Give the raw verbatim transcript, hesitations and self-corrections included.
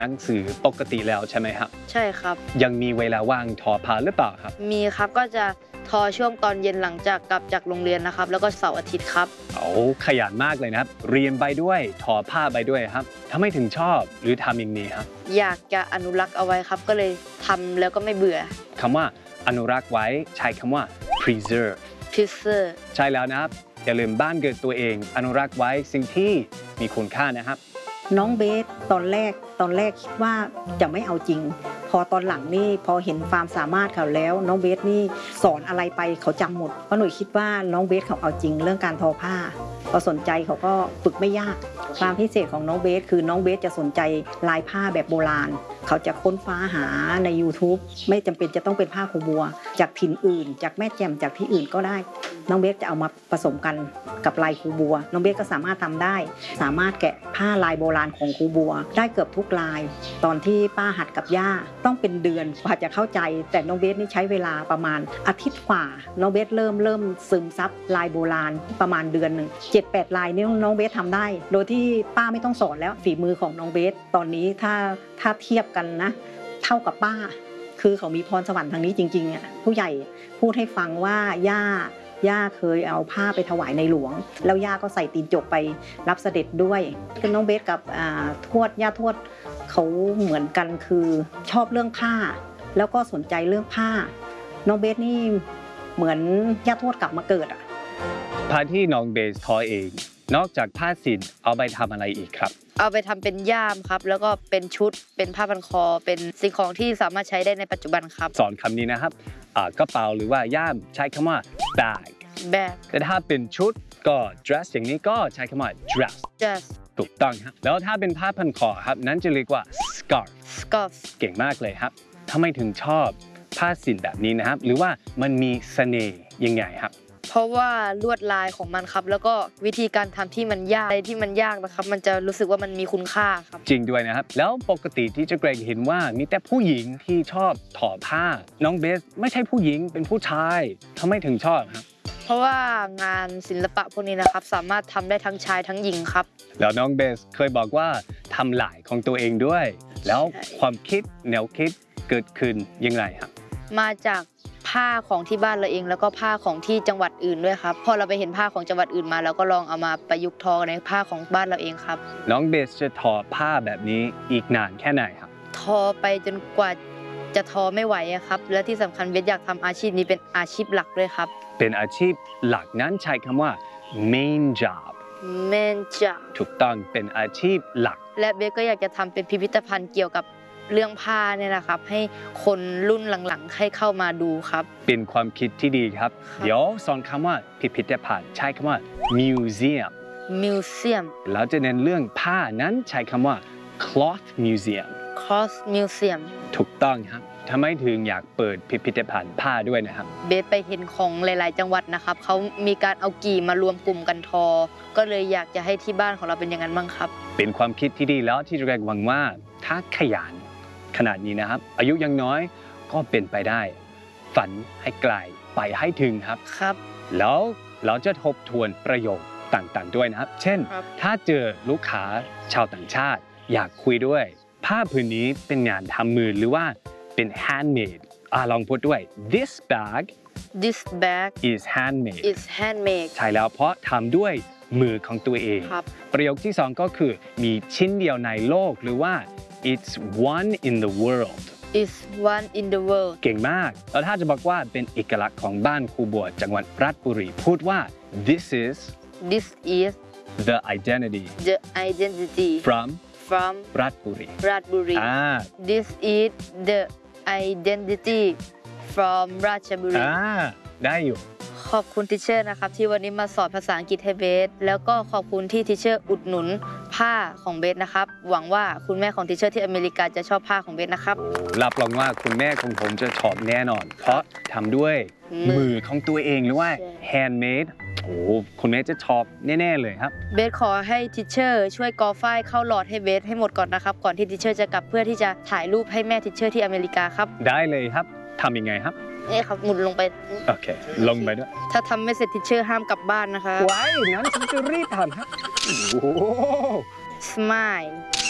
หนังสือปกติแล้วใช่ไหมครับใช่ครับยังมีเวลาว่างทอผ้าหรือเปล่าครับมีครับก็จะทอช่วงตอนเย็นหลังจากกลับจากโรงเรียนนะครับแล้วก็เสาร์อาทิตย์ครับโอ้ขยันมากเลยนะครับเรียนไปด้วยทอผ้าไปด้วยครับทำไมถึงชอบหรือทำอย่างนี้ครับอยากจะอนุรักษ์เอาไว้ครับก็เลยทำแล้วก็ไม่เบื่อคำว่าอนุรักษ์ไว้ใช้คำว่า preserve preserve ใช่แล้วนะครับอย่าลืมบ้านเกิดตัวเองอนุรักษ์ไว้สิ่งที่มีคุณค่านะครับน้องเบสตอนแรกตอนแรกคิดว่าจะไม่เอาจริงพอตอนหลังนี่พอเห็นความสามารถเขาแล้วน้องเบสนี่สอนอะไรไปเขาจำหมดเพราะหนูคิดว่าน้องเบสเขาเอาจริงเรื่องการทอผ้าพอสนใจเขาก็ฝึกไม่ยากความพิเศษของน้องเบสคือน้องเบสจะสนใจลายผ้าแบบโบราณเขาจะค้นฟ้าหาใน YouTube ไม่จำเป็นจะต้องเป็นผ้าคูบัวจากถิ่นอื่นจากแม่แจ่มจากที่อื่นก็ได้น้องเบสจะเอามาผสมกันกับลายคูบัวน้องเบสก็สามารถทำได้สามารถแกะผ้าลายโบราณของคูบัวได้เกือบทุกลายตอนที่ป้าหัดกับย่าต้องเป็นเดือนกว่าจะเข้าใจแต่น้องเบสนี่ใช้เวลาประมาณอาทิตย์กว่าน้องเบสเริ่มเริ่มซึมซับลายโบราณประมาณเดือนหนึ่ง เจ็ดแปด ลายนี่น้องเบสทำได้โดยที่ป้าไม่ต้องสอนแล้วฝีมือของน้องเบสตอนนี้ถ้าถ้าเทียบกันนะเท่ากับป้าคือเขามีพรสวรรค์ทางนี้จริงๆอ่ะผู้ใหญ่พูดให้ฟังว่าย่าย่าเคยเอาผ้าไปถวายในหลวงแล้วย่าก็ใส่ตีนจกไปรับเสด็จด้วยคือน้องเบสกับทวดย่าทวดเขาเหมือนกันคือชอบเรื่องผ้าแล้วก็สนใจเรื่องผ้าน้องเบสนี่เหมือนย่าทวดกลับมาเกิดอ่ะผ้าที่น้องเบสทอเองนอกจากผ้าสิ้นเอาไปทำอะไรอีกครับเอาไปทำเป็นย่ามครับแล้วก็เป็นชุดเป็นผ้าพันคอเป็นสิ่งของที่สามารถใช้ได้ในปัจจุบันครับสอนคำนี้นะครับกระเป๋าหรือว่าย่ามใช้คำว่า bag bag แต่ถ้าเป็นชุดก็ dress อย่างนี้ก็ใช้คำว่า dress dress ถูกต้องครับแล้วถ้าเป็นผ้าพันคอครับนั้นจะเรียกว่า scarf scarf เก่งมากเลยครับทำไมถึงชอบผ้าสิ้นแบบนี้นะครับหรือว่ามันมีเสน่ห์ยังไงครับเพราะว่าลวดลายของมันครับแล้วก็วิธีการทำที่มันยากอะไรที่มันยากนะครับมันจะรู้สึกว่ามันมีคุณค่าครับจริงด้วยนะครับแล้วปกติที่เจะเกรกเห็นว่ามีแต่ผู้หญิงที่ชอบทอผ้าน้องเบสไม่ใช่ผู้หญิงเป็นผู้ชายทำไมถึงชอบครับเพราะว่างานศิลปะพวกนี้นะครับสามารถทำได้ทั้งชายทั้งหญิงครับแล้วน้องเบสเคยบอกว่าทำลายของตัวเองด้วยแล้วความคิดแนวคิดเกิดขึ้นยังไงครับมาจากผ้าของที่บ้านเราเองแล้วก็ผ้าของที่จังหวัดอื่นด้วยครับพอเราไปเห็นผ้าของจังหวัดอื่นมาเราก็ลองเอามาประยุกต์ทอในผ้าของบ้านเราเองครับน้องเบสจะทอผ้าแบบนี้อีกนานแค่ไหนครับทอไปจนกว่าจะทอไม่ไหวครับและที่สำคัญเบสอยากทำอาชีพนี้เป็นอาชีพหลักด้วยครับเป็นอาชีพหลักนั้นใช้คำว่า main job main job ถูกต้องเป็นอาชีพหลักและเบสก็อยากจะทำเป็นพิพิธภัณฑ์เกี่ยวกับเรื่องผ้าเนี่ยนะครับให้คนรุ่นหลังๆให้เข้ามาดูครับเป็นความคิดที่ดีครับเดี๋ยวสอนคำว่าพิพิธภัณฑ์ใช้คำว่า museum museum แล้วจะเน้นเรื่องผ้านั้นใช้คำว่า cloth museum cloth museum ถูกต้องครับทำไมถึงอยากเปิดพิพิธภัณฑ์ผ้าด้วยนะครับเบสไปเห็นของหลายๆจังหวัดนะครับเขามีการเอากี่มารวมกลุ่มกันทอก็เลยอยากจะให้ที่บ้านของเราเป็นอย่างนั้นบ้างครับเป็นความคิดที่ดีแล้วที่จะหวังว่าถ้าขยันขนาดนี้นะครับอายุยังน้อยก็เป็นไปได้ฝันให้ไกลไปให้ถึงครับครับแล้วเราจะทบทวนประโยคต่างๆด้วยนะครับเช่นถ้าเจอลูกค้าชาวต่างชาติอยากคุยด้วยผ้าผืนนี้เป็นงานทำมือหรือว่าเป็น handmade อ่าลองพูดด้วย this bag this bag is handmade is handmade ใช่แล้วเพราะทำด้วยมือของตัวเองประโยคที่สองก็คือมีชิ้นเดียวในโลกหรือว่าit's one in the world is one in the world เก่งมากแล้วถ้าจะบอกว่าเป็นเอกลักษณ์ของบ้านครูบัวจังหวัดราชบุรีพูดว่า this is this is the identity the identity from from ราชบุรีราชบุรี ah this is the identity from ราชบุรีอ่าได้อยู่ขอบคุณทิเชอร์นะครับที่วันนี้มาสอนภาษาอังกฤษให้เบสแล้วก็ขอบคุณที่ทิเชอร์อุดหนุนผ้าของเบสนะครับหวังว่าคุณแม่ของทิเชอร์ที่อเมริกาจะชอบผ้าของเบสนะครับรับรองว่าคุณแม่ของผมจะชอบแน่นอนเพราะทำด้วยมือของตัวเองหรือว่า handmade โอ้คุณแม่จะชอบแน่ๆเลยครับเบสขอให้ทิเชอร์ช่วยกอฝ้ายเข้าหลอดให้เบสให้หมดก่อนนะครับก่อนที่ทิเชอร์จะกลับเพื่อที่จะถ่ายรูปให้แม่ทิเชอร์ที่อเมริกาครับได้เลยครับทำยังไงครับนี่ครับหมุนลงไปโอเคลงไปด้วยถ้าทำไม่เสร็จทิเชอร์ห้ามกลับบ้านนะคะไว้งั้นฉันจะรีบทำครับโอ้ smile